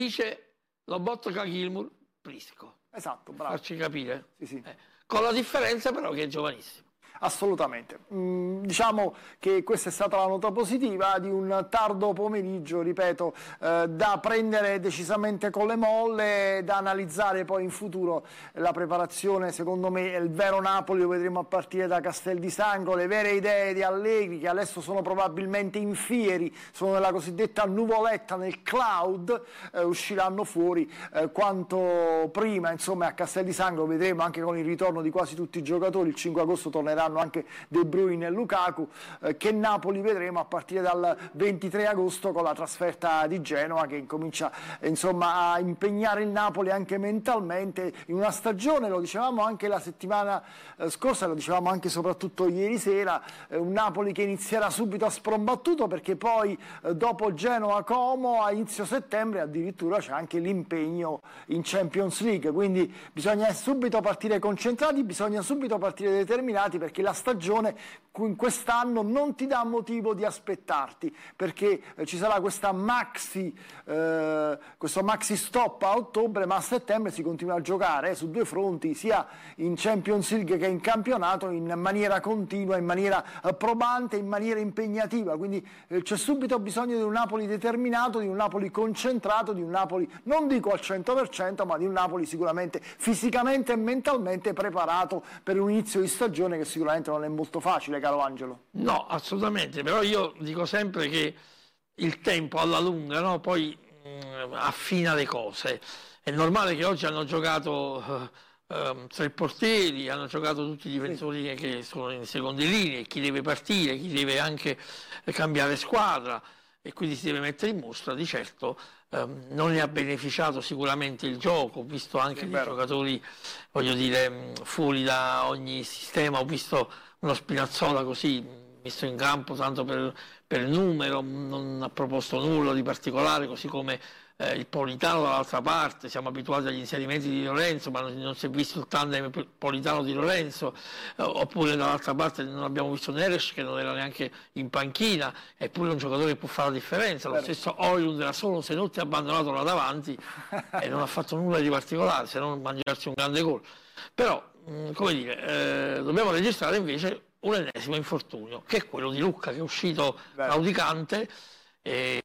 dice Lobotka Gilmour, Prisco. Esatto, bravo. Farci capire? Sì, sì. Con la differenza però che è giovanissimo. Assolutamente. Diciamo che questa è stata la nota positiva di un tardo pomeriggio, ripeto, da prendere decisamente con le molle, da analizzare poi in futuro la preparazione. Secondo me il vero Napoli lo vedremo a partire da Castel di Sangro, le vere idee di Allegri, che adesso sono probabilmente in fieri, sono nella cosiddetta nuvoletta, nel cloud, usciranno fuori quanto prima. Insomma, a Castel di Sangro vedremo anche con il ritorno di quasi tutti i giocatori. Il 5 agosto torneranno anche De Bruyne e Lukaku, che Napoli vedremo a partire dal 23 agosto con la trasferta di Genova, che incomincia insomma a impegnare il Napoli anche mentalmente in una stagione, lo dicevamo anche la settimana scorsa, lo dicevamo anche soprattutto ieri sera, un Napoli che inizierà subito a sprombattuto, perché poi dopo Genova-Como a inizio settembre addirittura c'è anche l'impegno in Champions League, quindi bisogna subito partire concentrati, bisogna subito partire determinati, perché la stagione in quest'anno non ti dà motivo di aspettarti, perché ci sarà questo maxi stop a ottobre, ma a settembre si continua a giocare su due fronti, sia in Champions League che in campionato, in maniera continua, in maniera probante, in maniera impegnativa, quindi c'è subito bisogno di un Napoli determinato, di un Napoli concentrato, di un Napoli, non dico al 100%, ma di un Napoli sicuramente fisicamente e mentalmente preparato per un inizio di stagione che sicuramente non è molto facile, caro Angelo. No, assolutamente, però io dico sempre che il tempo alla lunga, no, poi affina le cose. È normale che oggi hanno giocato tre portieri, hanno giocato tutti i difensori che sono in seconde linee, chi deve partire, chi deve anche cambiare squadra, e quindi si deve mettere in mostra. Di certo non ne ha beneficiato sicuramente il gioco, ho visto anche gli giocatori, voglio dire, fuori da ogni sistema. Ho visto uno Spinazzola così messo in campo tanto per numero, non ha proposto nulla di particolare, così come il Politano dall'altra parte. Siamo abituati agli inserimenti di Lorenzo, ma non si è visto il tandem Politano di Lorenzo, oppure dall'altra parte non abbiamo visto Neres, che non era neanche in panchina, eppure è un giocatore che può fare la differenza. Lo stesso Højlund era solo Senotti abbandonato là davanti e non ha fatto nulla di particolare, se non mangiarsi un grande gol. Però, come dire, dobbiamo registrare invece un ennesimo infortunio, che è quello di Lucca, che è uscito claudicante.